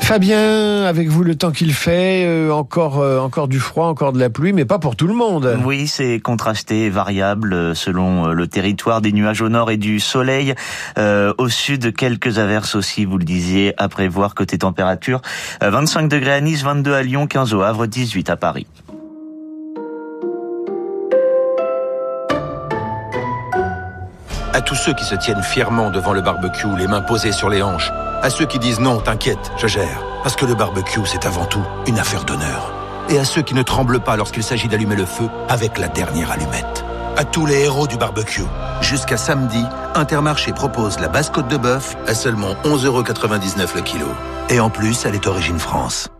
Fabien, avec vous, le temps qu'il fait, encore du froid, encore de la pluie, mais pas pour tout le monde. Oui, c'est contrasté et variable selon le territoire, des nuages au nord et du soleil. Au sud, quelques averses aussi, vous le disiez, à prévoir côté température. 25 degrés à Nice, 22 à Lyon, 15 au Havre, 18 à Paris. À tous ceux qui se tiennent fièrement devant le barbecue, les mains posées sur les hanches. À ceux qui disent non, t'inquiète, je gère. Parce que le barbecue, c'est avant tout une affaire d'honneur. Et à ceux qui ne tremblent pas lorsqu'il s'agit d'allumer le feu avec la dernière allumette. À tous les héros du barbecue. Jusqu'à samedi, Intermarché propose la basse côte de bœuf à seulement 11,99€ le kilo. Et en plus, elle est origine France.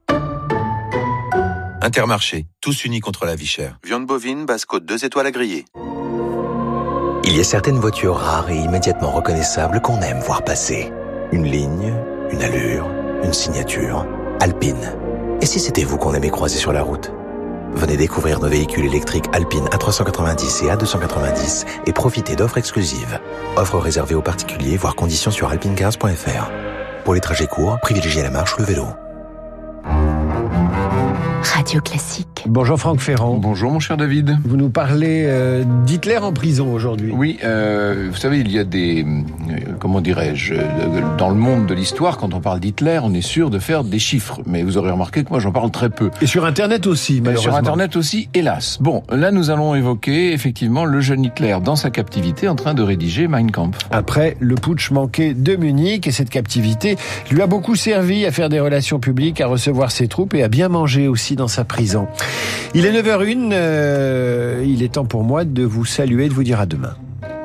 Intermarché, tous unis contre la vie chère. Viande bovine, basse côte 2 étoiles à griller. Il y a certaines voitures rares et immédiatement reconnaissables qu'on aime voir passer. Une ligne, une allure, une signature. Alpine. Et si c'était vous qu'on aimait croiser sur la route ? Venez découvrir nos véhicules électriques Alpine A390 et A290 et profitez d'offres exclusives. Offres réservées aux particuliers, voire conditions sur alpinecars.fr. Pour les trajets courts, privilégiez la marche ou le vélo. Radio Classique. Bonjour Franck Ferrand. Bonjour mon cher David. Vous nous parlez d'Hitler en prison aujourd'hui. Oui, vous savez, il y a des, comment dirais-je, dans le monde de l'histoire, quand on parle d'Hitler, on est sûr de faire des chiffres. Mais vous aurez remarqué que moi j'en parle très peu. Et sur Internet aussi, malheureusement. Sur Internet aussi, hélas. Bon, là nous allons évoquer effectivement le jeune Hitler dans sa captivité en train de rédiger Mein Kampf. Après le putsch manqué de Munich, et cette captivité lui a beaucoup servi à faire des relations publiques, à recevoir ses troupes et à bien manger aussi dans sa prison. Il est 9h01, il est temps pour moi de vous saluer et de vous dire à demain.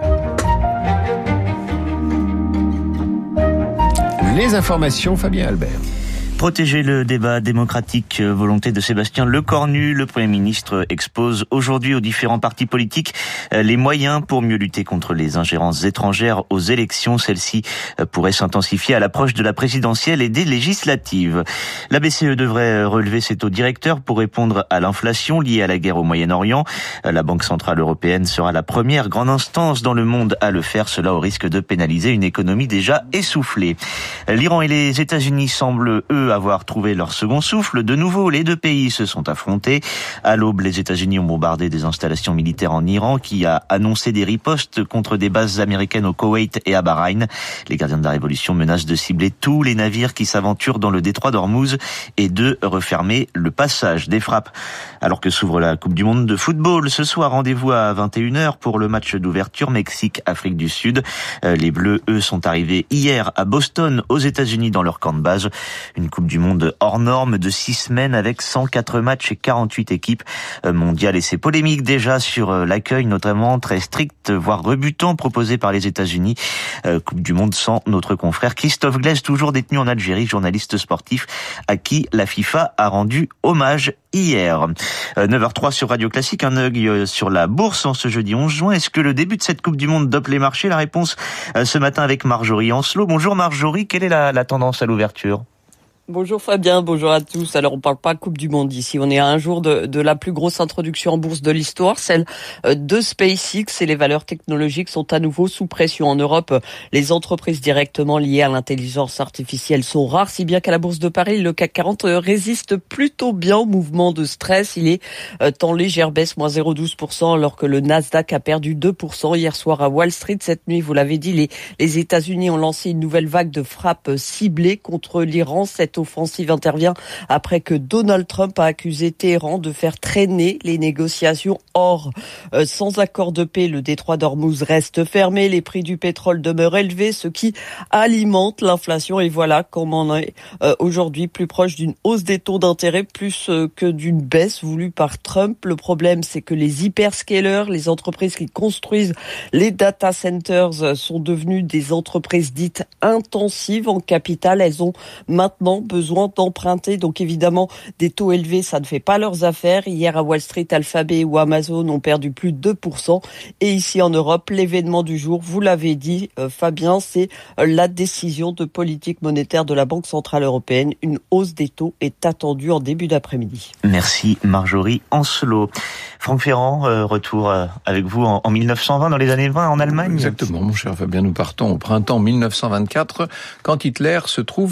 Les informations, Fabien Albert. Protéger le débat démocratique, volonté de Sébastien Lecornu. Le Premier ministre expose aujourd'hui aux différents partis politiques les moyens pour mieux lutter contre les ingérences étrangères aux élections. Celles-ci pourraient s'intensifier à l'approche de la présidentielle et des législatives. La BCE devrait relever ses taux directeurs pour répondre à l'inflation liée à la guerre au Moyen-Orient. La Banque centrale européenne sera la première grande instance dans le monde à le faire, cela au risque de pénaliser une économie déjà essoufflée. L'Iran et les États-Unis semblent, eux, avoir trouvé leur second souffle. De nouveau, les deux pays se sont affrontés. À l'aube, les États-Unis ont bombardé des installations militaires en Iran, qui a annoncé des ripostes contre des bases américaines au Koweït et à Bahreïn. Les gardiens de la révolution menacent de cibler tous les navires qui s'aventurent dans le détroit d'Ormuz et de refermer le passage des frappes. Alors que s'ouvre la Coupe du Monde de football, ce soir, rendez-vous à 21h pour le match d'ouverture Mexique-Afrique du Sud. Les Bleus, eux, sont arrivés hier à Boston, aux États-Unis, dans leur camp de base. Une Coupe du Monde hors norme de 6 semaines avec 104 matchs et 48 équipes mondiales. Et c'est polémique déjà sur l'accueil, notamment très strict, voire rebutant, proposé par les États-Unis. Coupe du Monde sans notre confrère Christophe Glaise, toujours détenu en Algérie, journaliste sportif à qui la FIFA a rendu hommage hier. 9h03 sur Radio Classique, un œil sur la bourse en ce jeudi 11 juin. Est-ce que le début de cette Coupe du Monde dope les marchés ? La réponse ce matin avec Marjorie Ancelot. Bonjour Marjorie, quelle est la tendance à l'ouverture ? Bonjour Fabien, bonjour à tous. Alors on parle pas Coupe du Monde ici, on est à un jour de la plus grosse introduction en bourse de l'histoire, celle de SpaceX, et les valeurs technologiques sont à nouveau sous pression. En Europe, les entreprises directement liées à l'intelligence artificielle sont rares, si bien qu'à la bourse de Paris, le CAC 40 résiste plutôt bien au mouvement de stress. Il est en légère baisse, moins 0,12%, alors que le Nasdaq a perdu 2% hier soir à Wall Street. Cette nuit, vous l'avez dit, les États-Unis ont lancé une nouvelle vague de frappes ciblées contre l'Iran. Cette offensive intervient après que Donald Trump a accusé Téhéran de faire traîner les négociations. Or, sans accord de paix, le détroit d'Ormuz reste fermé, les prix du pétrole demeurent élevés, ce qui alimente l'inflation. Et voilà qu'on en est aujourd'hui plus proche d'une hausse des taux d'intérêt plus que d'une baisse voulue par Trump. Le problème, c'est que les hyperscalers, les entreprises qui construisent les data centers, sont devenues des entreprises dites intensives en capital. Elles ont maintenant besoin d'emprunter. Donc évidemment, des taux élevés, ça ne fait pas leurs affaires. Hier à Wall Street, Alphabet ou Amazon ont perdu plus de 2%. Et ici en Europe, l'événement du jour, vous l'avez dit Fabien, c'est la décision de politique monétaire de la Banque Centrale Européenne. Une hausse des taux est attendue en début d'après-midi. Merci Marjorie Ancelot. Franck Ferrand, retour avec vous en 1920, dans les années 20 en Allemagne. Exactement, mon cher Fabien, nous partons au printemps 1924, quand Hitler se trouve